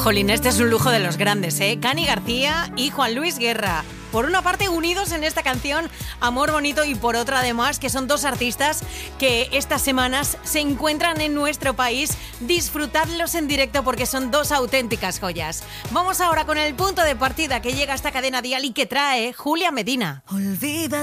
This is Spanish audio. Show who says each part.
Speaker 1: Jolín, este es un lujo de los grandes, ¿eh? Cani García y Juan Luis Guerra. Por una parte unidos en esta canción Amor Bonito y por otra además que son dos artistas que estas semanas se encuentran en nuestro país. Disfrutadlos en directo porque son dos auténticas joyas. Vamos ahora con el punto de partida que llega a esta cadena dial y que trae Julia Medina.
Speaker 2: Olvida